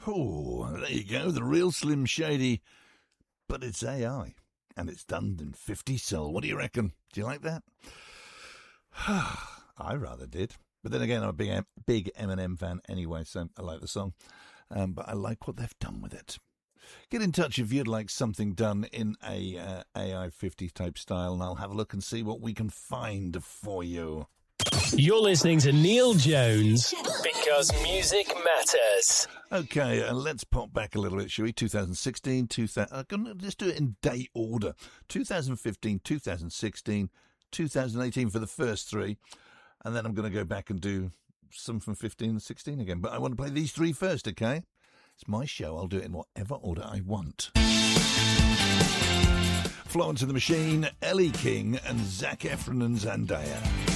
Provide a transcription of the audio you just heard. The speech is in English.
Oh, there you go, the real Slim Shady. But it's AI, and it's done in 50 Soul. What do you reckon? Do you like that? I rather did. But then again, I'm a big Eminem fan anyway, so I like the song. But I like what they've done with it. Get in touch if you'd like something done in a AI 50 type style, and I'll have a look and see what we can find for you. You're listening to Neil Jones, because music matters. Okay, let's pop back a little bit, shall we? 2016, let's do it in date order. 2015, 2016, 2018 for the first three. And then I'm going to go back and do some from 15 and 16 again. But I want to play these three first, okay? It's my show. I'll do it in whatever order I want. Florence and the Machine, Ellie King, and Zac Efron and Zendaya.